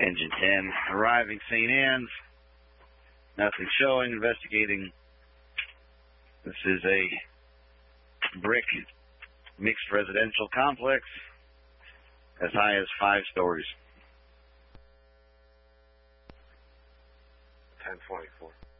Engine 10 arriving St. Anne's. Nothing showing. Investigating. This is a brick mixed residential complex as high as 5 stories. 1024.